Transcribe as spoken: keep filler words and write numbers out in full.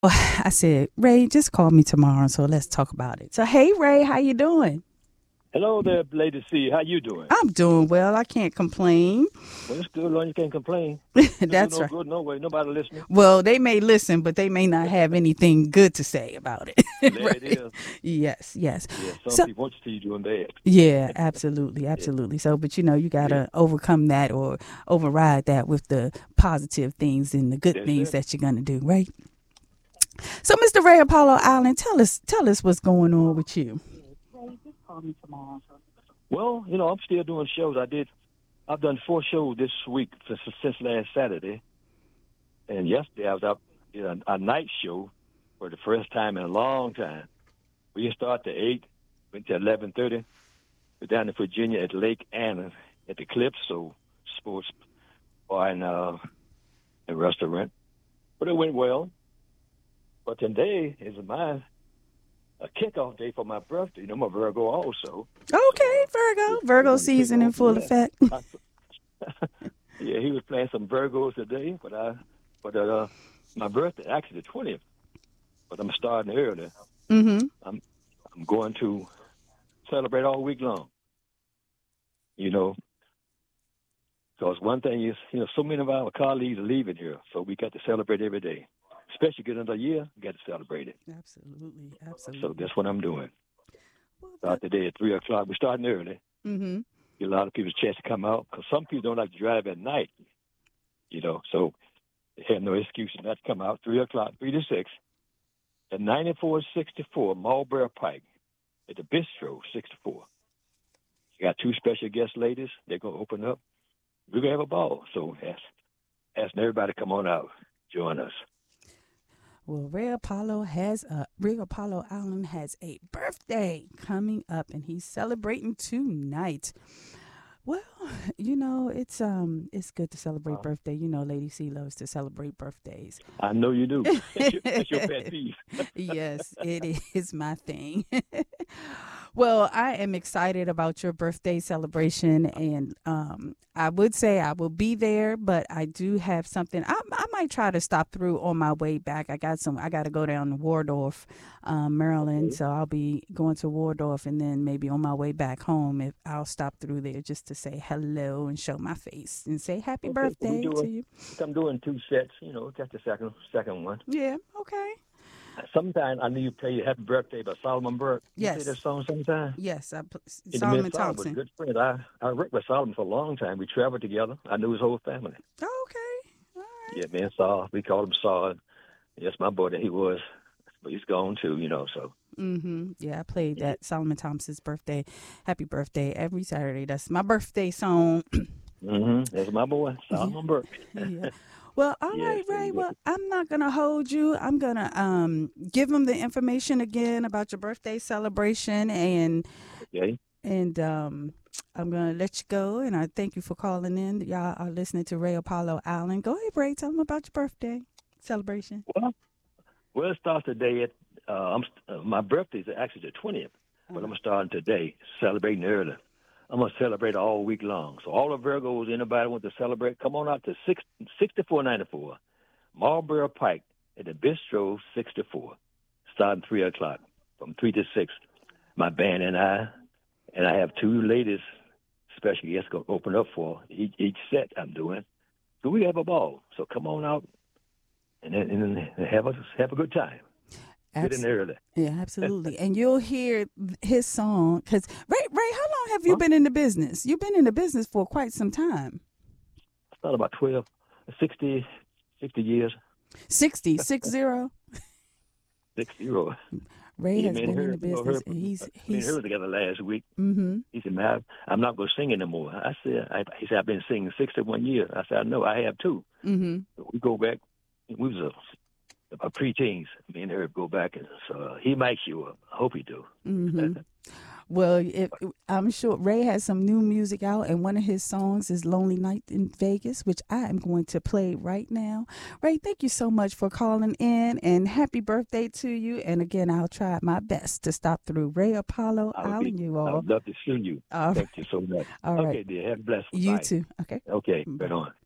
I said, Ray, just call me tomorrow, so let's talk about it. So, hey, Ray, how you doing? Hello there, Lady C. How you doing? I'm doing well. I can't complain. Well, it's good, Lord. You can't complain. Don't do That's no right. good, no way. Nobody listening. Well, they may listen, but they may not have anything good to say about it. There it Right? is. Yes, yes. Yeah, some So, people want to see you doing bad. yeah, absolutely, Yeah, absolutely. So, but you know, you got yeah. to overcome that or override that with the positive things and the good That's things it. that you're going to do, right? So, mister Ray Apollo Island, tell us, tell us what's going on with you. Well, you know, I'm still doing shows. I did. I've done four shows this week since, since last Saturday, and yesterday I was up did a, a night show for the first time in a long time. We start at eight, went to eleven thirty. We're down in Virginia at Lake Anna at the Calypso Sports Bar and uh, and restaurant. But it went well. But today is my a kickoff day for my birthday. You know, I'm a Virgo also. So Okay, uh, Virgo, we're, we're Virgo going to kick season in off with full that. effect. I, yeah, he was playing some Virgos today, but I, but uh, my birthday actually the twentieth. But I'm starting early. Mm-hmm. I'm I'm going to celebrate all week long. You know, because one thing is, you know, so many of our colleagues are leaving here, so we got to celebrate every day. Especially get another year, we got to celebrate it. Absolutely, So absolutely. that's what I'm doing. Well, Start that, today at three o'clock. We're starting early. mm-hmm. Get a lot of people a chance to come out because some people don't like to drive at night. You know, so they have no excuse not to come out. Three o'clock, three to six, at ninety-four sixty-four Marlboro Pike at the Bistro sixty-four. You got two special guest ladies. They're gonna open up. We're gonna have a ball. So ask, asking everybody to come on out, join us. Well, Ray Apollo has a Ray Apollo Island has a birthday coming up, and he's celebrating tonight. Well, you know, it's um, it's good to celebrate Uh, birthday. You know, Lady C loves to celebrate birthdays. I know you do. That's your, that's your pet peeve. Yes, it is my thing. Well, I am excited about your birthday celebration, and um, I would say I will be there, but I do have something. I, I might try to stop through on my way back. I got some. I got to go down to Waldorf, um, Maryland, Okay. so I'll be going to Waldorf, and then maybe on my way back home, if I'll stop through there just to say hello and show my face and say happy Okay. So we birthday to doing. you. I'm doing two sets. You know, just the second second one. Yeah. Okay. Sometimes I need to play Happy Birthday by Solomon Burke. You play that Yes. song sometime? Yes. I, pl- In the Miss Solomon Solomon was a Thompson. good friend. I, I worked with Solomon for a long time. We traveled together. I knew his whole family. Oh, okay. All right. Yeah, man, Saul. We called him Saul. Yes, my boy that he was. But he's gone too, you know, so. Mm-hmm. Yeah, I played Yeah. that Solomon Thompson's birthday, happy birthday every Saturday. That's my birthday song. Mm-hmm. That's my boy, Yeah. Solomon Burke. Yeah. Well, all Yeah, right, so Ray. you got Well, to, I'm not gonna hold you. I'm gonna um give them the information again about your birthday celebration, and okay. and um I'm gonna let you go. And I thank you for calling in. Y'all are listening to Ray Apollo Island. Go ahead, Ray. Tell them about your birthday celebration. Well, we'll start today at, uh, I'm, uh, my birthday is actually the twentieth, but Uh-huh. I'm starting today, celebrating early. I'm going to celebrate all week long. So all the Virgos, anybody want to celebrate, come on out to six, sixty-four ninety-four Marlboro Pike at the Bistro sixty-four, starting three o'clock, from three to six. My band and I, and I have two ladies, special guests, going to open up for each, each set I'm doing. So we have a ball. So come on out and, and, and have, a, have a good time. Get in Abs- early. yeah, absolutely. And you'll hear his song because Ray, Ray, how long have you Huh? been in the business? You've been in the business for quite some time. I thought about twelve, sixty, sixty years, Sixty, six zero. six zero. Ray Yeah, has me and been in her, the you know, her, business, and he's me and her he's. were together last week. Mm-hmm. He said, man, I, I'm not going to sing anymore. I said, I, he said, I've been singing sixty-one years. I said, I know, I have too. Mm-hmm. We go back, we was a, a pre-teens. Me and her go back, and so uh, he might show up. I hope he do. Mm-hmm. Well, if, I'm sure Ray has some new music out, and one of his songs is "Lonely Night in Vegas," which I am going to play right now. Ray, thank you so much for calling in, and happy birthday to you. And again, I'll try my best to stop through Ray Apollo I would be, Island. You I all, would love to see you. all right, Thank you so much. all right. Okay, dear. Have a blessed You night. too. Okay. Okay, right Bye. on.